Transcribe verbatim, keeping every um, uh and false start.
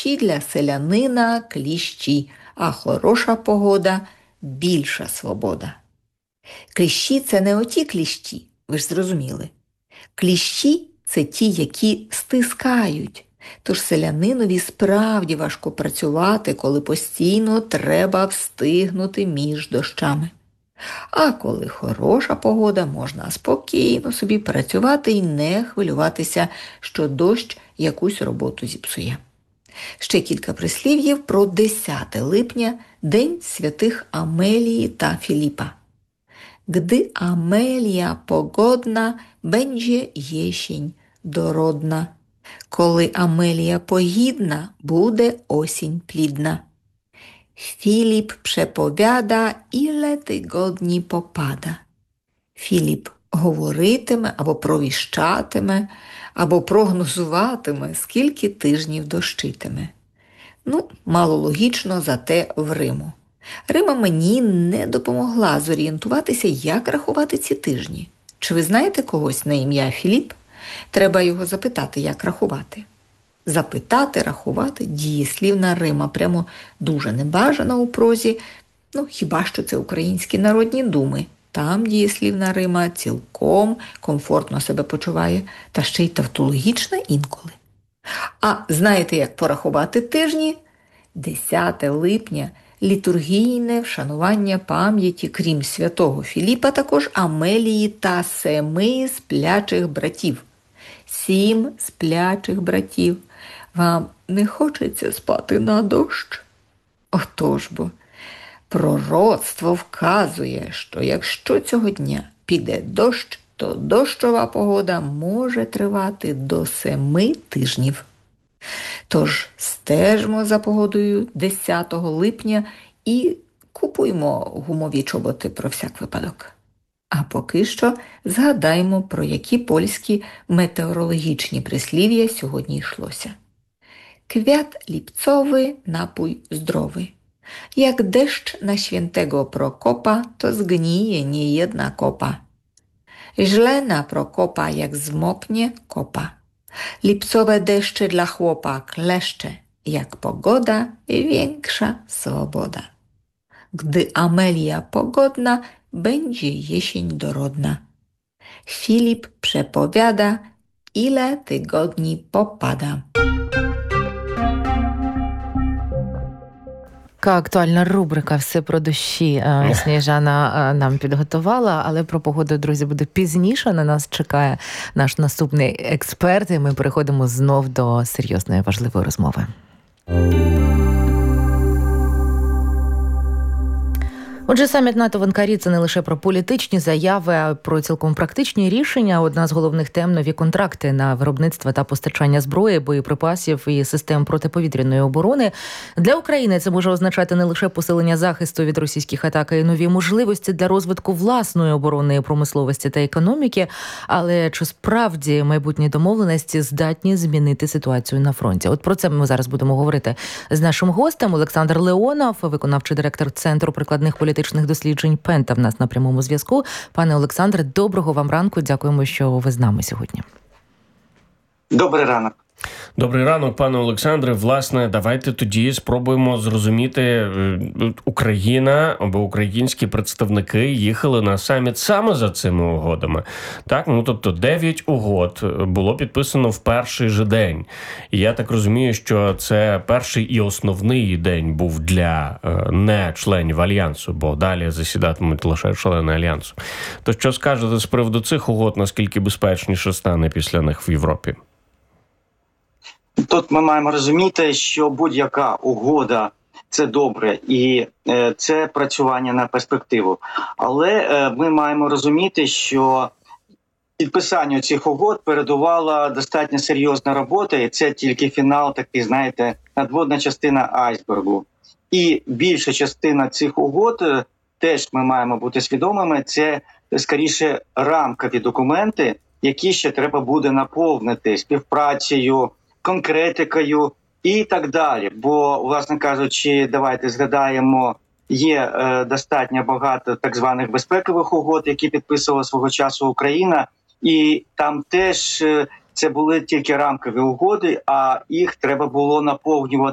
Кліщі для селянина – кліщі, а хороша погода – більша свобода. Кліщі – це не оті кліщі, ви ж зрозуміли. Кліщі – це ті, які стискають. Тож селянинові справді важко працювати, коли постійно треба встигнути між дощами. А коли хороша погода, можна спокійно собі працювати і не хвилюватися, що дощ якусь роботу зіпсує. Ще кілька прислів'їв про десяте липня, День святих Амелії та Філіпа. Gdy Amelia pogodna, będzie jesień dorodna. Коли Амелія погідна, буде осінь плідна. Філіп przepowiada, ile tygodni попада. Філіп говоритиме або провіщатиме, або прогнозуватиме, скільки тижнів дощитиме. Ну, мало логічно, зате в Риму. Рима мені не допомогла зорієнтуватися, як рахувати ці тижні. Чи ви знаєте когось на ім'я Філіп? Треба його запитати, як рахувати. Запитати, рахувати – дієслівна Рима, прямо дуже небажана у прозі, ну хіба що це українські народні думи. Там дієслівна Рима цілком комфортно себе почуває, та ще й тавтологічна інколи. А знаєте, як порахувати тижні? десяте липня – літургійне вшанування пам'яті, крім святого Філіпа, також Амелії та семи сплячих братів. Сім сплячих братів. Вам не хочеться спати на дощ? Отож бо, пророцтво вказує, що якщо цього дня піде дощ, то дощова погода може тривати до семи тижнів. Тож стежмо за погодою десятого липня і купуймо гумові чоботи про всяк випадок. А поки що згадаймо, про які польські метеорологічні прислів'я сьогодні йшлося. Квят ліпцовий, напój zdrowy. Jak deszcz na świętego Prokopa, to zgnije niejedna kopa. Źle na Prokopa, jak zmoknie kopa. Lipcowe deszcze dla chłopa kleszcze, jak pogoda, większa swoboda. Gdy Amelia pogodna, będzie jesień dorodna. Filip przepowiada, ile tygodni popada. Така актуальна рубрика «Все про дощі» Сніжана нам підготувала, але про погоду, друзі, буде пізніше. На нас чекає наш наступний експерт, і ми переходимо знов до серйозної, важливої розмови. Отже, саміт НАТО в Анкарі – це не лише про політичні заяви, а про цілком практичні рішення. Одна з головних тем – нові контракти на виробництво та постачання зброї, боєприпасів і систем протиповітряної оборони. Для України це може означати не лише посилення захисту від російських атак, а й нові можливості для розвитку власної оборонної промисловості та економіки. Але чи справді майбутні домовленості здатні змінити ситуацію на фронті? От про це ми зараз будемо говорити з нашим гостем. Олександр Леонов, виконавчий директор Центру прикладних політичних досліджень Пента, в нас на прямому зв'язку. Пане Олександре, доброго вам ранку. Дякуємо, що ви з нами сьогодні. Добрий ранок. Добрий ранок, пане Олександре. Власне, давайте тоді спробуємо зрозуміти, Україна або українські представники їхали на саміт саме за цими угодами. Так, ну тобто дев'ять угод було підписано в перший же день. І я так розумію, що це перший і основний день був для не членів Альянсу, бо далі засідатимуть лише члени Альянсу. То що скажете з приводу цих угод, наскільки безпечніше стане після них в Європі? Тут ми маємо розуміти, що будь-яка угода – це добре, і це працювання на перспективу. Але ми маємо розуміти, що підписанню цих угод передувала достатньо серйозна робота, і це тільки фінал, такий, знаєте, надводна частина айсбергу. І більша частина цих угод, теж ми маємо бути свідомими, це скоріше рамкові документи, які ще треба буде наповнити співпрацею, конкретикою і так далі. Бо, власне кажучи, давайте згадаємо, є е, достатньо багато так званих безпекових угод, які підписувала свого часу Україна, і там теж е, це були тільки рамкові угоди, а їх треба було наповнювати